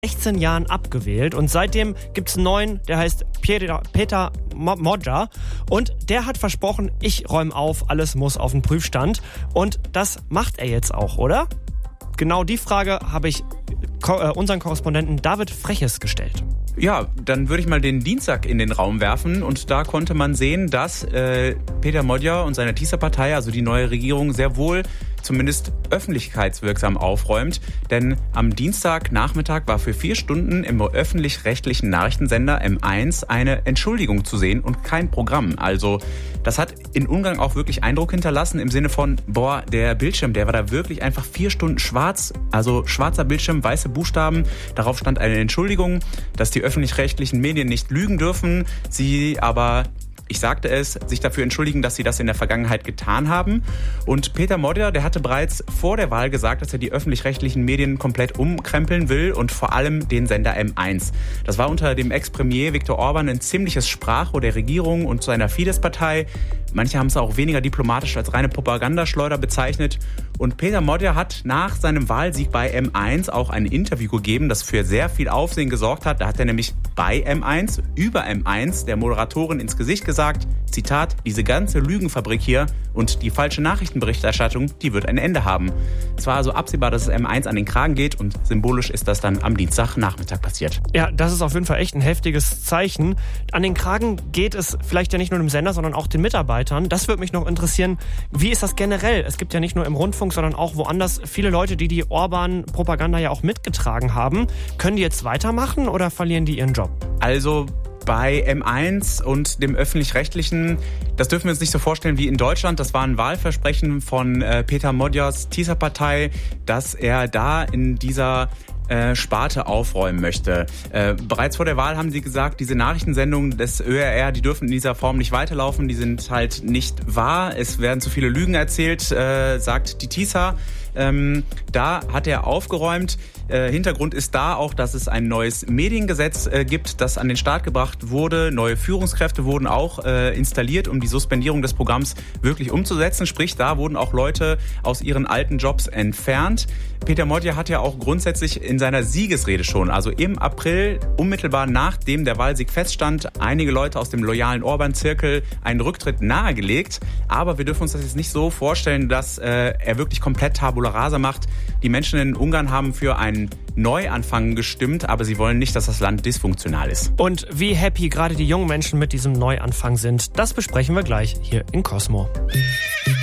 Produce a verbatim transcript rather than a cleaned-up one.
sechzehn Jahren abgewählt und seitdem gibt's einen neuen, der heißt Peter, Peter Modja und der hat versprochen, ich räume auf, alles muss auf den Prüfstand und das macht er jetzt auch, oder? Genau die Frage habe ich ko- äh, unseren Korrespondenten David Freches gestellt. Ja, dann würde ich mal den Dienstag in den Raum werfen und da konnte man sehen, dass äh, Peter Modja und seine TISA-Partei, also die neue Regierung, sehr wohl zumindest öffentlichkeitswirksam aufräumt. Denn am Dienstagnachmittag war für vier Stunden im öffentlich-rechtlichen Nachrichtensender M eins eine Entschuldigung zu sehen und kein Programm. Also das hat in Ungarn auch wirklich Eindruck hinterlassen im Sinne von, boah, der Bildschirm, der war da wirklich einfach vier Stunden schwarz, also schwarzer Bildschirm, weiße Buchstaben. Darauf stand eine Entschuldigung, dass die öffentlich-rechtlichen Medien nicht lügen dürfen, sie aber, ich sagte es, sich dafür entschuldigen, dass sie das in der Vergangenheit getan haben. Und Peter Modja, der hatte bereits vor der Wahl gesagt, dass er die öffentlich-rechtlichen Medien komplett umkrempeln will und vor allem den Sender M eins. Das war unter dem Ex-Premier Viktor Orban ein ziemliches Sprachrohr der Regierung und seiner Fidesz-Partei. Manche haben es auch weniger diplomatisch als reine Propagandaschleuder bezeichnet. Und Peter Modja hat nach seinem Wahlsieg bei M eins auch ein Interview gegeben, das für sehr viel Aufsehen gesorgt hat. Da hat er nämlich bei M eins, über M eins, der Moderatorin ins Gesicht gesagt, Zitat, diese ganze Lügenfabrik hier und die falsche Nachrichtenberichterstattung, die wird ein Ende haben. Es war also absehbar, dass es M eins an den Kragen geht und symbolisch ist das dann am Dienstagnachmittag passiert. Ja, das ist auf jeden Fall echt ein heftiges Zeichen. An den Kragen geht es vielleicht ja nicht nur dem Sender, sondern auch den Mitarbeitern. Das würde mich noch interessieren. Wie ist das generell? Es gibt ja nicht nur im Rundfunk, sondern auch woanders viele Leute, die die Orban-Propaganda ja auch mitgetragen haben. Können die jetzt weitermachen oder verlieren die ihren Job? Also bei M eins und dem Öffentlich-Rechtlichen, das dürfen wir uns nicht so vorstellen wie in Deutschland. Das war ein Wahlversprechen von äh, Peter Modjas TISA-Partei, dass er da in dieser äh, Sparte aufräumen möchte. Äh, bereits vor der Wahl haben sie gesagt, diese Nachrichtensendungen des Ö R R, die dürfen in dieser Form nicht weiterlaufen, die sind halt nicht wahr. Es werden zu viele Lügen erzählt, äh, sagt die TISA. Ähm, da hat er aufgeräumt. Äh, Hintergrund ist da auch, dass es ein neues Mediengesetz äh, gibt, das an den Start gebracht wurde. Neue Führungskräfte wurden auch äh, installiert, um die Suspendierung des Programms wirklich umzusetzen. Sprich, da wurden auch Leute aus ihren alten Jobs entfernt. Peter Modja hat ja auch grundsätzlich in seiner Siegesrede schon, also im April, unmittelbar nachdem der Wahlsieg feststand, einige Leute aus dem loyalen Orban-Zirkel einen Rücktritt nahegelegt. Aber wir dürfen uns das jetzt nicht so vorstellen, dass äh, er wirklich komplett Tabula Rasa macht. Die Menschen in Ungarn haben für einen Neuanfang gestimmt, aber sie wollen nicht, dass das Land dysfunktional ist. Und wie happy gerade die jungen Menschen mit diesem Neuanfang sind, das besprechen wir gleich hier in Cosmo.